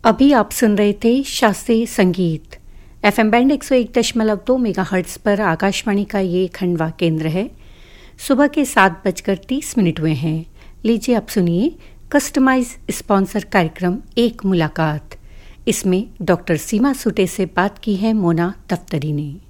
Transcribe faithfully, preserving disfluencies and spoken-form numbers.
अभी आप सुन रहे थे शास्त्रीय संगीत। एफएम बैंड एक सौ एक दशमलव दो मेगाहर्ट्ज़ पर आकाशवाणी का ये खंडवा केंद्र है। सुबह के सात बजकर तीस मिनट हुए हैं। लीजिए अब सुनिए कस्टमाइज स्पॉन्सर कार्यक्रम एक मुलाकात। इसमें डॉक्टर सीमा सुटे से बात की है मोना दफ्तरी ने।